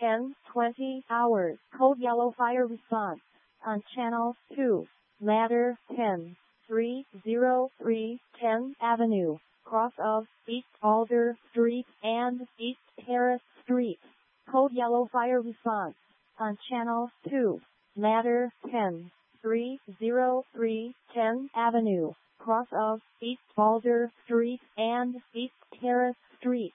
10:20 hours. Code Yellow Fire response on Channel 2. Ladder 10, 303 10th Avenue, cross of East Alder Street and East Terrace Street. Code Yellow Fire response on Channel 2. Ladder 10, 303 10th Avenue, cross of East Alder Street and East Terrace Street.